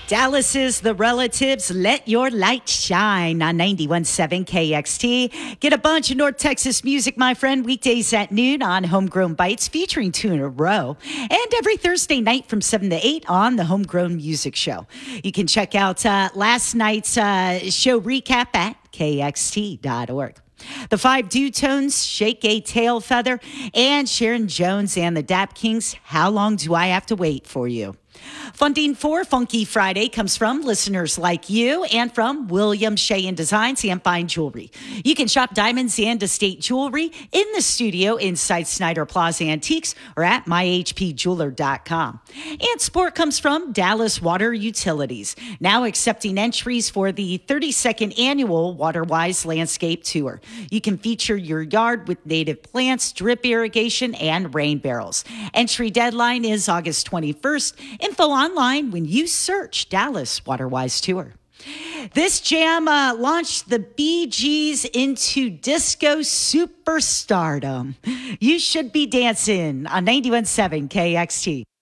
Dallas's The Relatives, Let Your Light Shine on 91.7 KXT. Get a bunch of North Texas music, my friend, weekdays at noon on Homegrown Bites featuring two in a row. And every Thursday night from 7 to 8 on the Homegrown Music Show. You can check out last night's show recap at kxt.org. The Five Dutones, Shake a Tail Feather, and Sharon Jones and the Dap Kings, How Long Do I Have to Wait for You? Funding for Funky Friday comes from listeners like you and from William Shea Designs and Fine Jewelry. You can shop diamonds and estate jewelry in the studio inside Snyder Plaza Antiques or at myhpjeweler.com. And support comes from Dallas Water Utilities, now accepting entries for the 32nd annual Waterwise Landscape Tour. You can feature your yard with native plants, drip irrigation, and rain barrels. Entry deadline is August 21st. Info online when you search Dallas Waterwise Tour. This jam launched the Bee Gees into disco superstardom. You should be dancing on 91.7 KXT.